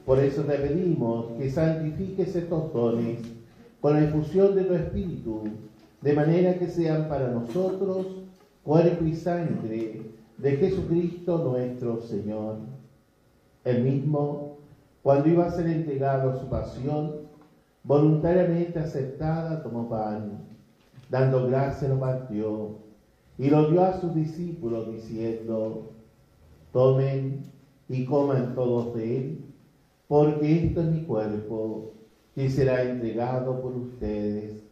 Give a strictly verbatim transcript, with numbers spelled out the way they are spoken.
Por eso te pedimos que santifiques estos dones con la infusión de tu Espíritu, de manera que sean para nosotros cuerpo y sangre de Jesucristo nuestro Señor. Él mismo, cuando iba a ser entregado a su pasión, voluntariamente aceptada, tomó pan, dando gracias lo partió y lo dio a sus discípulos diciendo: tomen y coman todos de él, porque esto es mi cuerpo, que será entregado por ustedes.